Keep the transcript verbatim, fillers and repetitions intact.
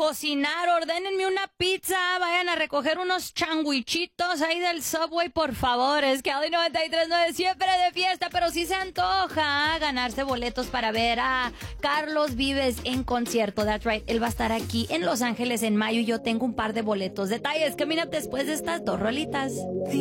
cocinar, ordénenme una pizza, vayan a recoger unos changuichitos ahí del Subway, por favor. Es que Cali noventa y tres punto nueve siempre de fiesta, pero sí se antoja ganarse boletos para ver a Carlos Vives en concierto. That's right, él va a estar aquí en Los Ángeles en mayo y yo tengo un par de boletos. Detalles, que mira después de estas dos rolitas.